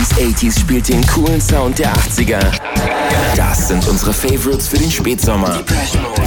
90s, 80s spielt den coolen Sound der 80er. Das sind unsere Favorites für den Spätsommer.